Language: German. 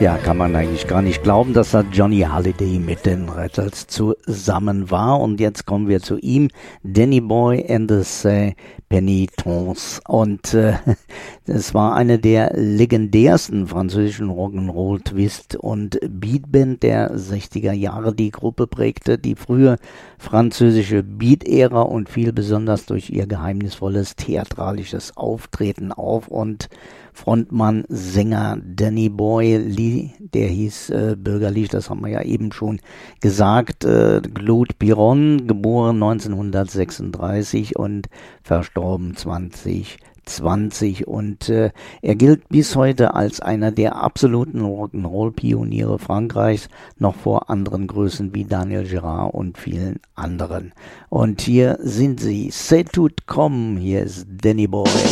Ja, kann man eigentlich gar nicht glauben, dass da Johnny Hallyday mit den Rattles zusammen war. Und jetzt kommen wir zu ihm, Danny Boy and the Penitents. Und es war eine der legendärsten französischen Rock'n'Roll Twist und Beatband der 60er Jahre. Die Gruppe prägte die frühe französische Beat-Ära und fiel besonders durch ihr geheimnisvolles theatralisches Auftreten auf. Und Frontmann, Sänger Danny Boy, der hieß bürgerlich, das haben wir ja eben schon gesagt, Claude Piron, geboren 1936 und verstorben 2020. Und er gilt bis heute als einer der absoluten Rock'n'Roll-Pioniere Frankreichs, noch vor anderen Größen wie Daniel Gérard und vielen anderen. Und hier sind sie, C'est tout comme, hier ist Danny Boy.